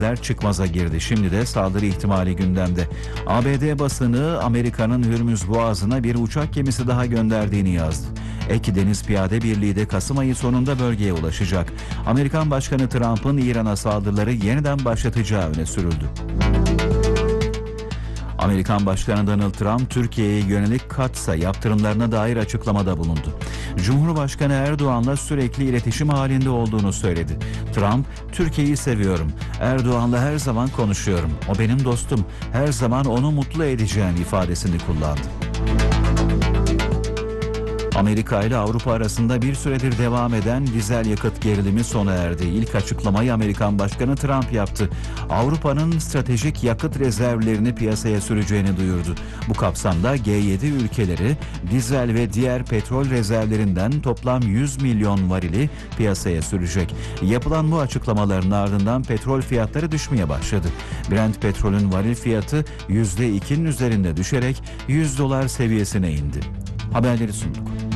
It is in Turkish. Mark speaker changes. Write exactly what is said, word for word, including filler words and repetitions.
Speaker 1: çıkmaza girdi. Şimdi de saldırı ihtimali gündemde. A B D basını Amerika'nın Hürmüz Boğazı'na bir uçak gemisi daha gönderdiğini yazdı. Ek Deniz Piyade Birliği de Kasım ayı sonunda bölgeye ulaşacak. Amerikan Başkanı Trump'ın İran'a saldırıları yeniden başlatacağı öne sürüldü. Amerikan Başkanı Donald Trump, Türkiye'ye yönelik katsa yaptırımlarına dair açıklamada bulundu. Cumhurbaşkanı Erdoğan'la sürekli iletişim halinde olduğunu söyledi. Trump, "Türkiye'yi seviyorum. Erdoğan'la her zaman konuşuyorum. O benim dostum. Her zaman onu mutlu edeceğim" ifadesini kullandı. Amerika ile Avrupa arasında bir süredir devam eden dizel yakıt gerilimi sona erdi. İlk açıklamayı Amerikan Başkanı Trump yaptı. Avrupa'nın stratejik yakıt rezervlerini piyasaya süreceğini duyurdu. Bu kapsamda G yedi ülkeleri dizel ve diğer petrol rezervlerinden toplam yüz milyon varili piyasaya sürecek. Yapılan bu açıklamaların ardından petrol fiyatları düşmeye başladı. Brent petrolün varil fiyatı yüzde ikinin üzerinde düşerek yüz dolar seviyesine indi. Haberleri sunduk.